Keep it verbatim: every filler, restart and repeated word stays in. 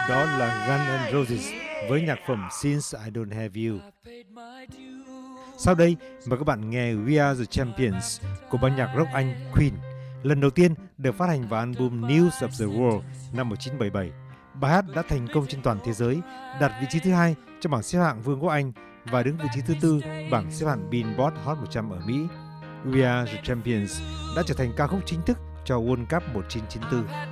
Đó là Guns N' Roses với nhạc phẩm Since I Don't Have You. Sau đây, mời các bạn nghe We Are The Champions của ban nhạc rock Anh Queen, lần đầu tiên được phát hành vào album News of the World năm một nghìn chín trăm bảy mươi bảy. Bài hát đã thành công trên toàn thế giới, đạt vị trí thứ hai trong bảng xếp hạng Vương quốc Anh và đứng vị trí thứ tư bảng xếp hạng Billboard Hot một trăm ở Mỹ. We Are The Champions đã trở thành ca khúc chính thức cho World Cup một nghìn chín trăm chín mươi tư.